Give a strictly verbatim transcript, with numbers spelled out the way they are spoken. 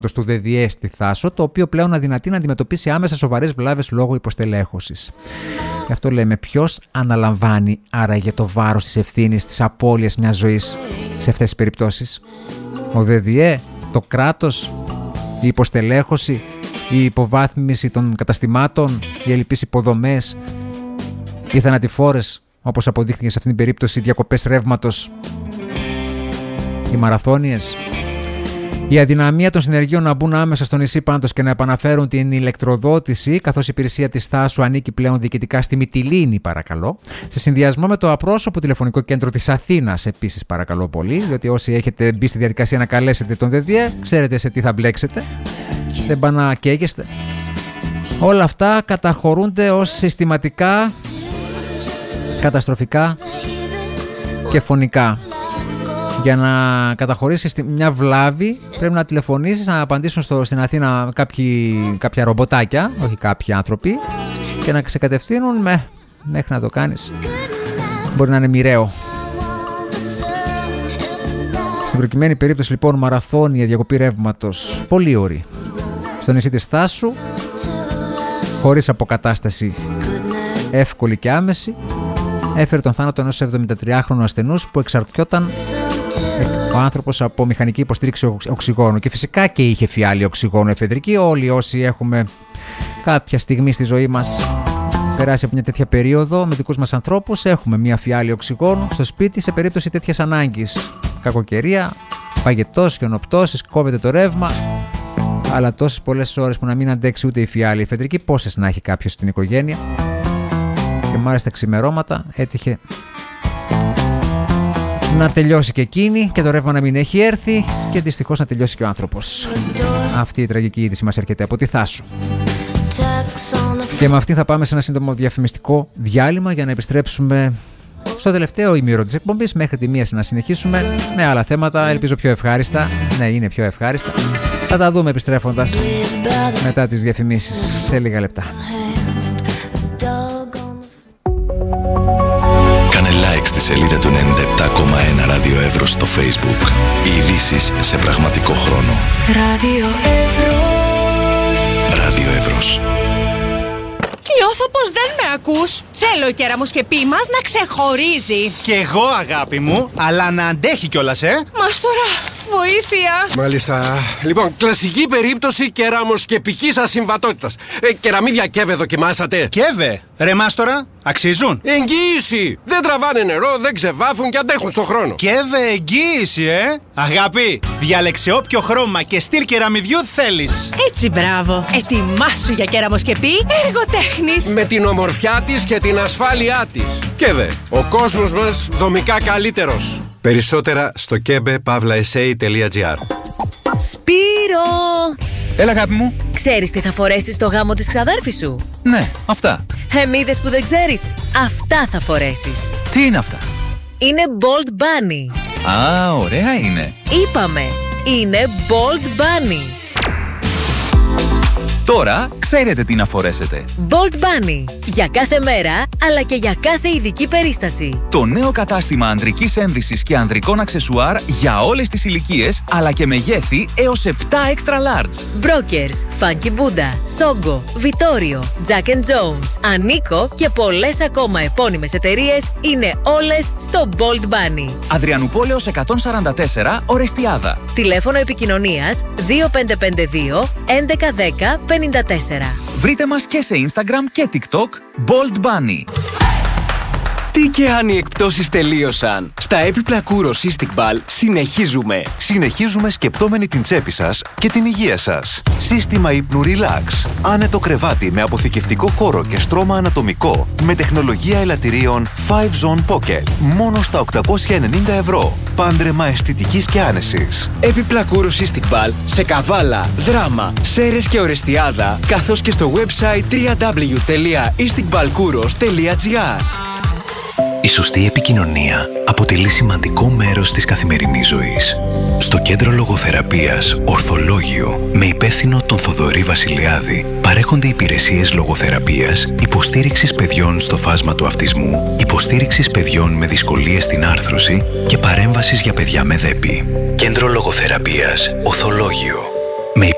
του ΔΔΕ στη Θάσο, το οποίο πλέον αδυνατεί να αντιμετωπίσει άμεσα σοβαρές βλάβες λόγω υποστελέχωσης. Γι' αυτό λέμε, ποιος αναλαμβάνει άραγε το βάρος της ευθύνης της απώλειας μιας ζωής σε αυτές τις περιπτώσεις? Ο ΔΔΕ, το κράτος, η υποστελέχωση, η υποβάθμιση των καταστημάτων, οι ελλειπείς υποδομές, οι θανατηφόρες, όπως αποδείχθηκε σε αυτήν την περίπτωση, διακοπές ρεύματος, οι μαραθώνιες, η αδυναμία των συνεργείων να μπουν άμεσα στο νησί πάντως και να επαναφέρουν την ηλεκτροδότηση, καθώς η υπηρεσία της Θάσου ανήκει πλέον διοικητικά στη Μυτιλήνη, παρακαλώ, σε συνδυασμό με το απρόσωπο τηλεφωνικό κέντρο της Αθήνας, επίσης, παρακαλώ πολύ, διότι όσοι έχετε μπει στη διαδικασία να καλέσετε τον ΔΔΕ, ξέρετε σε τι θα μπλέξετε, δεν πάνε να καίγεστε. Όλα αυτά καταχωρούνται ως συστηματικά, καταστροφικά και φωνικά. Για να καταχωρήσεις μια βλάβη πρέπει να τηλεφωνήσεις, να απαντήσουν στο, στην Αθήνα κάποιοι, κάποια ρομποτάκια, όχι κάποιοι άνθρωποι, και να ξεκατευθύνουν με, μέχρι να το κάνεις. Μπορεί να είναι μοιραίο. Στην προκειμένη περίπτωση λοιπόν, μαραθώνια, διακοπή ρεύματος, πολύ ωρή, στο νησί της Θάσου, χωρίς αποκατάσταση εύκολη και άμεση, έφερε τον θάνατο ενός εβδομηντατριάχρονου ασθενούς που εξαρτιόταν ο άνθρωπος από μηχανική υποστήριξη οξυγόνου. Και φυσικά και είχε φιάλη οξυγόνου εφεδρική. Όλοι όσοι έχουμε κάποια στιγμή στη ζωή μας περάσει από μια τέτοια περίοδο με δικούς μας ανθρώπους, έχουμε μια φιάλη οξυγόνου στο σπίτι σε περίπτωση τέτοιας ανάγκης. Κακοκαιρία, παγετός, χιονοπτώσεις, κόβεται το ρεύμα. Αλλά τόσες πολλές ώρες που να μην αντέξει ούτε η φιάλη εφεδρική, πόσες να έχει κάποιος στην οικογένεια. Και μάλιστα ξημερώματα έτυχε να τελειώσει και εκείνη και το ρεύμα να μην έχει έρθει και δυστυχώς να τελειώσει και ο άνθρωπος. Αυτή η τραγική είδηση μας έρχεται από τη Θάσου. Και με αυτή θα πάμε σε ένα σύντομο διαφημιστικό διάλειμμα για να επιστρέψουμε στο τελευταίο ημίωρο της εκπομπής μέχρι τη μία να συνεχίσουμε με άλλα θέματα, ελπίζω πιο ευχάριστα. Ναι, είναι πιο ευχάριστα. Θα τα δούμε επιστρέφοντας μετά τις διαφημίσεις σε λίγα λεπτά. Κάνε like στη σελίδα του ενενήντα επτά κόμμα ένα Ράδιο Εύρος στο Facebook. Οι ειδήσεις σε πραγματικό χρόνο. Ράδιο Εύρος. Ράδιο Εύρος. Νιώθω πως δεν με ακούς. Θέλω ο κέραμος και πι μας να ξεχωρίζει. Κι εγώ, αγάπη μου, αλλά να αντέχει κιόλας, ε. Μάστορα, βοήθεια. Μάλιστα. Λοιπόν, κλασική περίπτωση κεραμοσκεπικής ασυμβατότητας. Ε, κεραμίδια Κέβε δοκιμάσατε? Κέβε, ρε Μάστορα, αξίζουν. Εγγύηση. Δεν τραβάνε νερό, δεν ξεβάφουν και αντέχουν στον χρόνο. Κέβε, εγγύηση, ε. Αγάπη, διάλεξε όποιο χρώμα και στυλ κεραμιδιού θέλεις. Έτσι, μπράβο. Ετοιμάσου για κεραμοσκεπή εργοτέχνης. Με την ομορφιά της και την ασφάλειά της. Κέβε, ο κόσμος μας δομικά καλύτερος. Περισσότερα στο κέμπε παύλα ες έι τελεία τζι άρ. Σπύρο! Έλα, αγάπη μου. Ξέρεις τι θα φορέσεις στο γάμο της ξαδέρφης σου? Ναι, αυτά. Εμίδες που δεν ξέρεις, αυτά θα φορέσεις. Τι είναι αυτά? Είναι Bold Bunny. Α, ωραία είναι. Είπαμε, είναι Bold Bunny. Τώρα ξέρετε τι να φορέσετε. Bold Bunny. Για κάθε μέρα, αλλά και για κάθε ειδική περίσταση. Το νέο κατάστημα ανδρικής ένδυσης και ανδρικών αξεσουάρ για όλες τις ηλικίες, αλλά και μεγέθη έως επτά extra large. Brokers, Funky Buddha, Sogo, Vittorio, Jack and Jones, Aniko και πολλές ακόμα επώνυμες εταιρείες είναι όλες στο Bold Bunny. Αδριανουπόλεως εκατόν σαράντα τέσσερα, Ορεστιάδα. Τηλέφωνο επικοινωνίας δύο πέντε πέντε δύο έντεκα δέκα πενήντα τέσσερα. Βρείτε μας και σε Instagram και TikTok Bold Bunny. Τι και αν οι εκπτώσεις τελείωσαν. Στα έπιπλα Kouros Cystic Ball συνεχίζουμε. Συνεχίζουμε σκεπτόμενοι την τσέπη σας και την υγεία σας. Σύστημα ύπνου Relax. Άνετο κρεβάτι με αποθηκευτικό χώρο και στρώμα ανατομικό. Με τεχνολογία ελαττηρίων φάιβ Zone Pocket. Μόνο στα οκτακόσια ενενήντα ευρώ. Πάντρεμα αισθητικής και άνεσης. Έπιπλα Kouros Cystic Ball σε Καβάλα, Δράμα, Σέρρες και Ορεστιάδα, καθώς και στο website double-u double-u double-u τελεία isticbalkouros τελεία τζι άρ. Η σωστή επικοινωνία αποτελεί σημαντικό μέρος της καθημερινής ζωής. Στο Κέντρο Λογοθεραπείας Ορθολόγιο, με υπεύθυνο τον Θοδωρή Βασιλιάδη, παρέχονται υπηρεσίες λογοθεραπείας, υποστήριξης παιδιών στο φάσμα του αυτισμού, υποστήριξης παιδιών με δυσκολίες στην άρθρωση και παρέμβασης για παιδιά με δέπη. Κέντρο Λογοθεραπείας Ορθολόγιο.